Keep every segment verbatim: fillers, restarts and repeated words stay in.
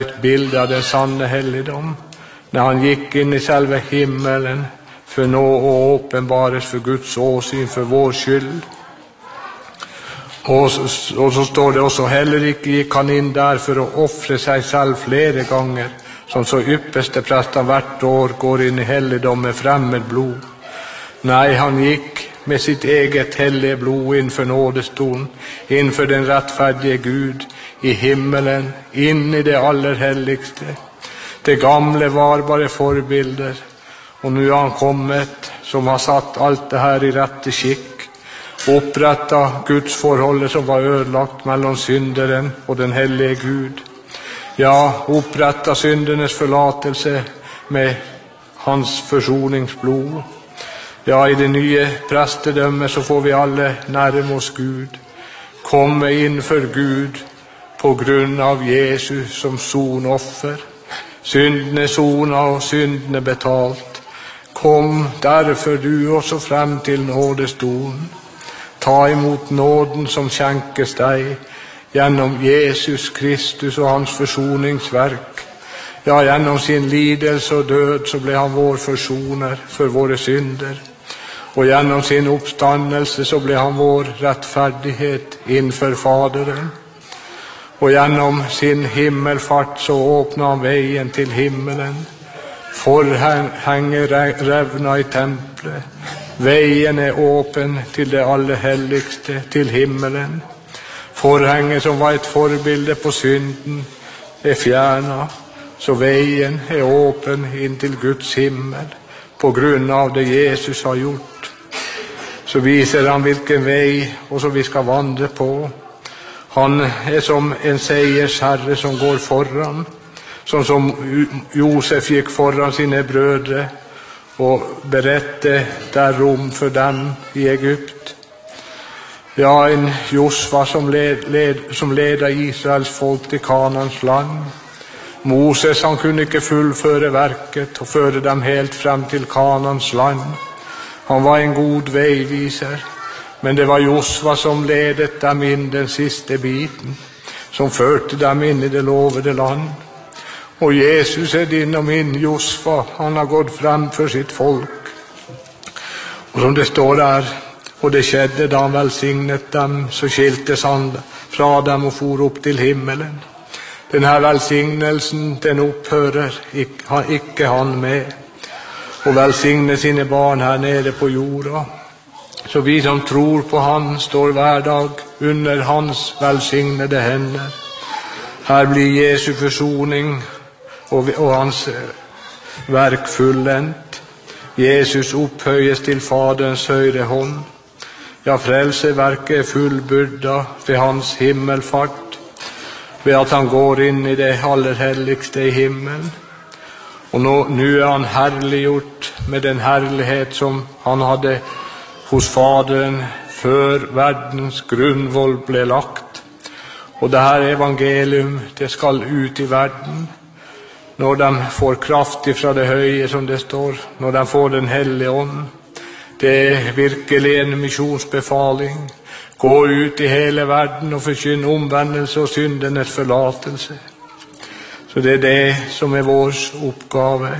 ett bild av den sanne helgedom, när han gick in i själva himmelen för nå och uppenbares för Guds åsyn för vår skyld. Och så, och så står det också, heller icke gick han in där för att offra sig själv flera gånger, som så ypperste prästen vart år går in i helgedom med främmande blod. Nej, han gick med sitt eget heliga blod inför nådestolen, inför den rättfärdige Gud i himmelen, in i det allerhelligste. Det gamla var bara förbilder, och nu har han kommit som har satt allt det här i rätt skick, upprätta Guds förhållande som var ödelagt mellan syndaren och den helige Gud. Ja, upprätta syndernas förlatelse med hans försoningsblod. Ja, i det nya prästedömet så får vi alla närma oss Gud, komma inför Gud på grund av Jesus som sonoffer. Synden är sona och synden är betalt. Kom därför du också fram till nådestolen. Ta emot nåden som skänkes dig genom Jesus Kristus och hans försoningsverk. Ja, genom sin lidelse och död så blev han vår försoner för våra synder. Och genom sin uppståndelse så blev han vår rättfärdighet inför Faderen. Och genom sin himmelfart så öppnar han vägen till himmelen. Förhängen rävna i templet. Vägen är öppen till det allerhelligste, till himmelen. Förhängen som var ett förbild på synden är fjärna. Så vägen är öppen in till Guds himmel på grund av det Jesus har gjort. Så visar han vilken väg och så vi ska vandra på. Han är som en sägers herre som går föran, som som Josef gick föran sina bröder och berättade därom för dem i Egypt. Ja, en Josva som led, led, som ledde Israels folk till Kanans land. Moses, han kunde inte fullföra verket och föra dem helt fram till Kanans land. Han var en god vägvisare, men det var Josva som ledet dem in den sista biten, som förde dem in i det lovade land. Och Jesus är din och min Josva, han har gått fram för sitt folk. Och som det står där, och det skedde då han välsignet dem, så skiltes han från dem och for upp till himmelen. Den här välsignelsen, den upphörer icke han med, och välsigne sina barn här nere på jorden. Så vi som tror på han står vardag under hans välsignade händer. Här blir Jesu försoning och, och hans verk fullänt. Jesus upphöjes till Faderns högra hand. Ja, frälseverket är fullbyrda för hans himmelfart, ved att han går in i det allerhelligste i himlen. Och nu, nu är han härliggjort med den härlighet som han hade hos Fadern för världens grundvoll blev lagt. Och det här evangelium, det skall ut i världen. När de får kraft ifrån det höje som det står, när de får den helige Ande. Det är virkelig en missionsbefaling. Gå ut i hela världen och förkynna omvändelse och syndernas förlatelse. Så det är det som är vår uppgave.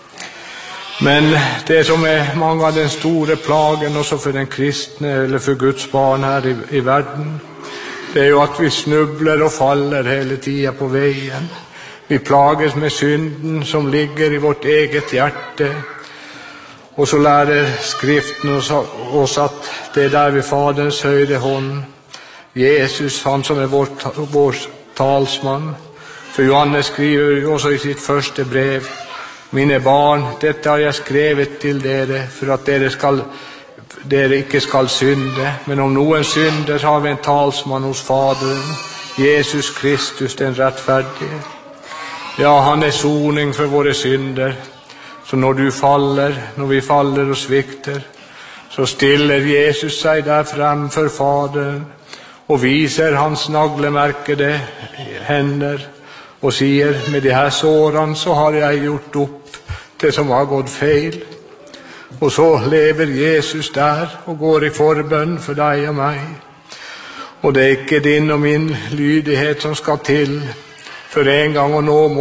Men det som är många av den stora plagen också för den kristne eller för Guds barn här i, i världen, det är ju att vi snubblar och faller hela tiden på vägen. Vi plagas med synden som ligger i vårt eget hjärta. Och så lärde skriften oss, oss att det är där vid Faderns höjde hand, Jesus, han som är vår, vår talsman. För Johannes skriver också i sitt första brev: Mina barn, detta har jag skrivit till er för att dere skall, dere icke skall synda. Men om någon synder har vi en talsman hos Fadern, Jesus Kristus den rättfärdige. Ja, han är soning för våra synder. Så när du faller, när vi faller och sviktar, så stiller Jesus sig där framför Fadern och visar hans naglemärkade händer och säger: med de här såren så har jag gjort upp det som har gått fel. Och så lever Jesus där och går i förbön för dig och mig. Och det är icke din och min lydighet som ska till for en gang å nå